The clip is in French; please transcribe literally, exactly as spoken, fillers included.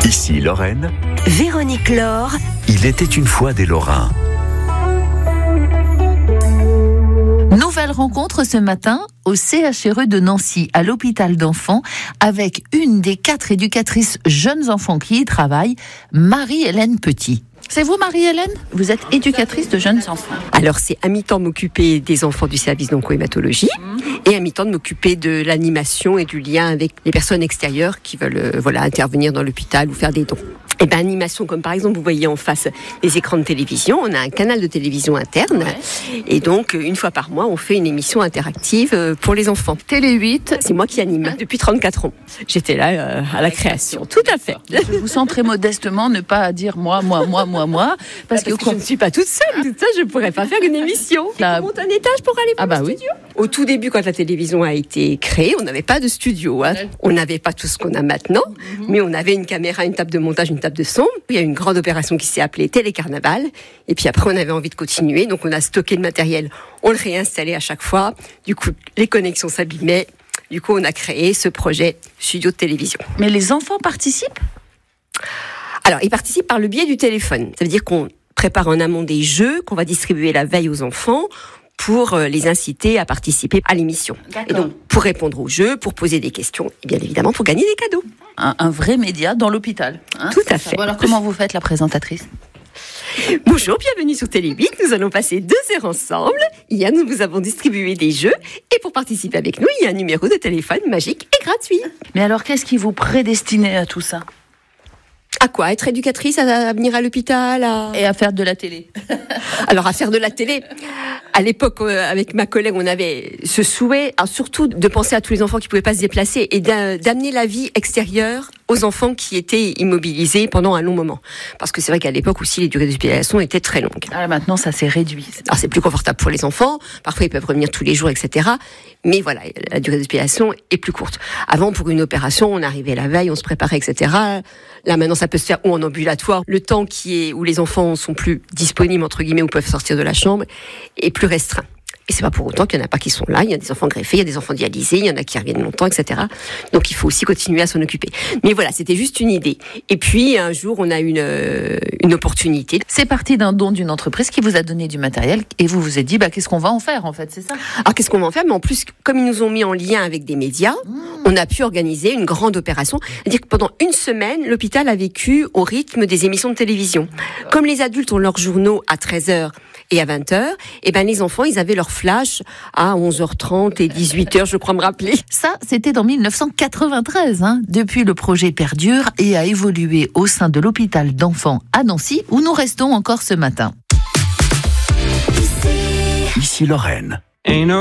Ici Lorraine. Véronique Laure. Il était une fois des Lorrains. Nouvelle rencontre ce matin au C H R E de Nancy, à l'hôpital d'enfants, avec une des quatre éducatrices jeunes enfants qui y travaillent, Marie-Hélène Petit. C'est vous, Marie-Hélène ? Vous êtes éducatrice de jeunes enfants. Alors, c'est à mi-temps de m'occuper des enfants du service d'oncohématologie mmh. et à mi-temps de m'occuper de l'animation et du lien avec les personnes extérieures qui veulent euh, voilà, intervenir dans l'hôpital ou faire des dons. Et ben, animation, comme par exemple, vous voyez en face les écrans de télévision, on a un canal de télévision interne ouais. et donc, une fois par mois, on fait une émission interactive pour les enfants. Télé huit, c'est moi qui anime depuis trente-quatre ans. J'étais là euh, à la création, tout à fait. Je vous sens très modestement ne pas dire moi, moi, moi, moi, moi, parce, parce que, que je ne suis pas toute seule, toute seule, je ne pourrais pas faire une émission. La... On monte un étage pour aller voir ah bah le studio. Oui. Au tout début, quand la télévision a été créée, on n'avait pas de studio. Hein. Ouais. On n'avait pas tout ce qu'on a maintenant, mm-hmm. mais on avait une caméra, une table de montage, une table de son. Il y a une grande opération qui s'est appelée Télécarnaval. Et puis après, on avait envie de continuer. Donc, on a stocké le matériel. On le réinstallait à chaque fois. Du coup, les connexions s'abîmaient. Du coup, on a créé ce projet studio de télévision. Mais les enfants participent ? Alors, ils participent par le biais du téléphone. Ça veut dire qu'on prépare en amont des jeux qu'on va distribuer la veille aux enfants pour les inciter à participer à l'émission. D'accord. Et donc, pour répondre aux jeux, pour poser des questions, et bien évidemment, pour gagner des cadeaux. Un, un vrai média dans l'hôpital. Hein, Tout à fait. Bon, alors, comment vous faites la présentatrice ? Bonjour, bienvenue sur Télé huit. Nous allons passer deux heures ensemble. Hier, nous vous avons distribué des jeux. Et pour participer avec nous, il y a un numéro de téléphone magique et gratuit. Mais alors, qu'est-ce qui vous prédestinait à tout ça ? À quoi ? Être éducatrice, à venir à l'hôpital à... Et à faire de la télé. Alors, à faire de la télé. À l'époque, euh, avec ma collègue, on avait ce souhait, hein, surtout de penser à tous les enfants qui pouvaient pas se déplacer et d'amener la vie extérieure aux enfants qui étaient immobilisés pendant un long moment. Parce que c'est vrai qu'à l'époque aussi, les durées d'hospitalisation étaient très longues. Ah, maintenant, ça s'est réduit. Alors, c'est plus confortable pour les enfants. Parfois, ils peuvent revenir tous les jours, et cetera. Mais voilà, la durée d'hospitalisation est plus courte. Avant, pour une opération, on arrivait la veille, on se préparait, et cetera. Là, maintenant, ça peut se faire ou en ambulatoire. Le temps qui est, où les enfants sont plus disponibles, entre guillemets, ou peuvent sortir de la chambre, est plus restreint. Et c'est pas pour autant qu'il y en a pas qui sont là. Il y a des enfants greffés, il y a des enfants dialysés, il y en a qui reviennent longtemps, et cetera. Donc il faut aussi continuer à s'en occuper. Mais voilà, c'était juste une idée. Et puis un jour, on a une euh, une opportunité. C'est parti d'un don d'une entreprise qui vous a donné du matériel et vous vous êtes dit, bah qu'est-ce qu'on va en faire en fait, c'est ça ? Alors qu'est-ce qu'on va en faire ? Mais en plus, comme ils nous ont mis en lien avec des médias, mmh. on a pu organiser une grande opération. C'est-à-dire que pendant une semaine, l'hôpital a vécu au rythme des émissions de télévision. Comme les adultes ont leurs journaux à treize heures et à vingt heures, et ben les enfants, ils avaient leur flash à onze heures trente et dix-huit heures, je crois me rappeler. Ça, c'était dans dix-neuf cent quatre-vingt-treize. Hein. Depuis, le projet perdure et a évolué au sein de l'hôpital d'enfants à Nancy, où nous restons encore ce matin. Ici Lorraine.